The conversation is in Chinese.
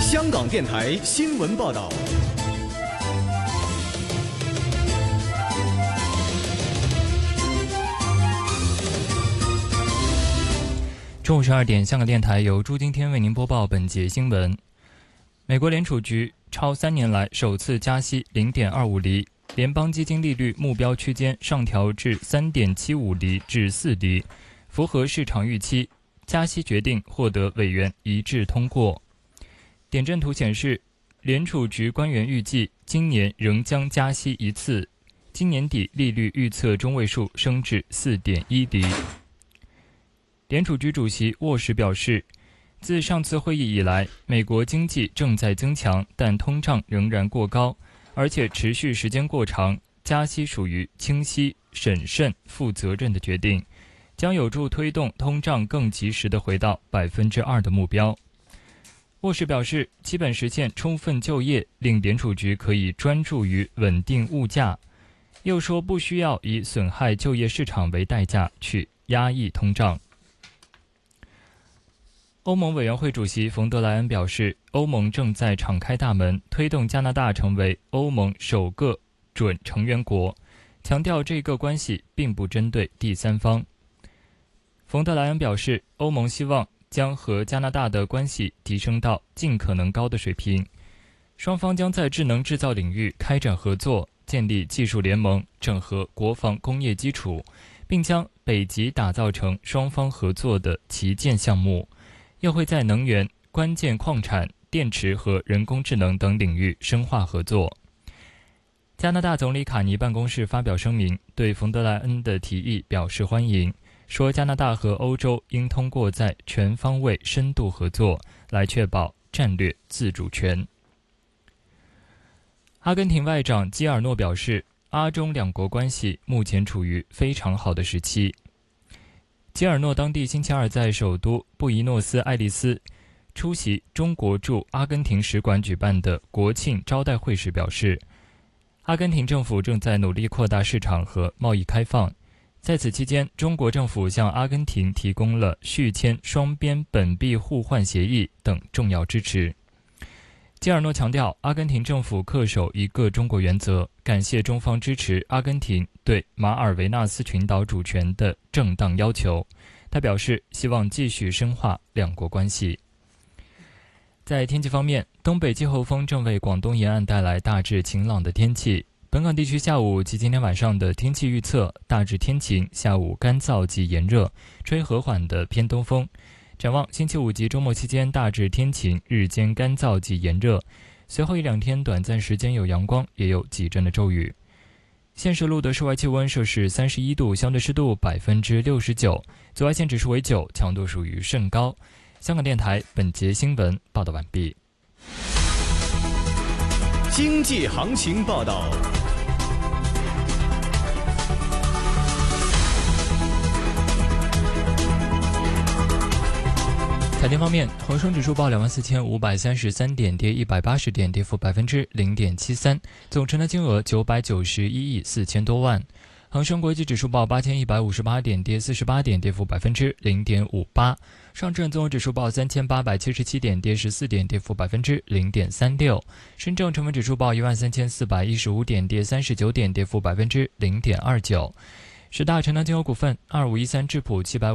香港电台新闻报道。 中午12点，香港电台由朱今天为您播报本节新闻。美国联储局超3年来首次加息 0.25 厘，联邦基金利率目标区间上调至 3.75 厘至4厘，符合市场预期。加息决定获得委员一致通过。点阵图显示，联储局官员预计今年仍将加息一次，今年底利率预测中位数升至 4.1 厘。联储局主席沃什表示，自上次会议以来，美国经济正在增强，但通胀仍然过高，而且持续时间过长，加息属于清晰、审慎、负责任的决定，将有助推动通胀更及时地回到 2% 的目标。沃什表示，基本实现充分就业，令联储局可以专注于稳定物价，又说不需要以损害就业市场为代价去压抑通胀。欧盟委员会主席冯德莱恩表示，欧盟正在敞开大门，推动加拿大成为欧盟首个准成员国，强调这个关系并不针对第三方。冯德莱恩表示，欧盟希望将和加拿大的关系提升到尽可能高的水平，双方将在智能制造领域开展合作，建立技术联盟，整合国防工业基础，并将北极打造成双方合作的旗舰项目。又会在能源、关键矿产、电池和人工智能等领域深化合作。加拿大总理卡尼办公室发表声明，对冯德莱恩的提议表示欢迎，说加拿大和欧洲应通过在全方位深度合作来确保战略自主权。阿根廷外长基尔诺表示，阿中两国关系目前处于非常好的时期。基尔诺当地星期二在首都布宜诺斯艾利斯出席中国驻阿根廷使馆举办的国庆招待会时表示，阿根廷政府正在努力扩大市场和贸易开放。在此期间，中国政府向阿根廷提供了续签双边本币互换协议等重要支持。基尔诺强调，阿根廷政府恪守一个中国原则，感谢中方支持阿根廷对马尔维纳斯群岛主权的正当要求。他表示，希望继续深化两国关系。在天气方面，东北季候风正为广东沿岸带来大致晴朗的天气。本港地区下午及今天晚上的天气预测，大致天晴，下午干燥及炎热，吹和缓的偏东风。展望星期五及周末期间大致天晴，日间干燥及炎热，随后1-2天短暂时间有阳光，也有几阵的骤雨。现时录的室外气温摄氏31度，相对湿度69%，紫外线指数为9，强度属于甚高。香港电台本节新闻报道完毕。 经济行情报道。 财经方面，恒生指数报24,533点，跌180点，跌幅0.73%，总成交金额991亿4千多万。恒生国际指数报8158点，跌48点，跌幅0.58%。上证综合指数报3877点，跌14点，跌幅0.36%。深证成分指数报13415点，跌39点，跌幅0.29%。10大成交金额股份：2513智普750。